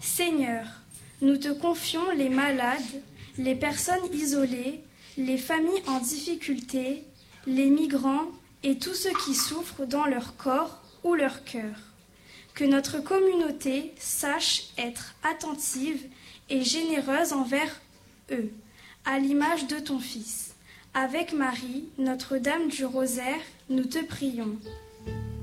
Seigneur, nous te confions les malades, les personnes isolées, les familles en difficulté, les migrants et tous ceux qui souffrent dans leur corps ou leur cœur. Que notre communauté sache être attentive et généreuse envers eux, à l'image de ton Fils. Avec Marie, Notre-Dame du Rosaire, nous te prions.